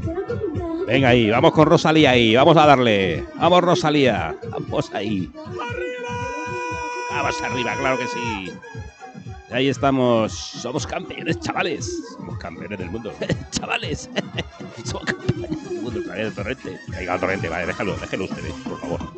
Venga ahí, vamos con Rosalía ahí, vamos a darle. Vamos Rosalía, vamos ahí. Vamos arriba, claro que sí. Ahí estamos, somos campeones, chavales. Somos campeones del mundo, chavales. Somos campeones del mundo, otra vez el torrente. Caiga el torrente, vale, déjalo ustedes, por favor.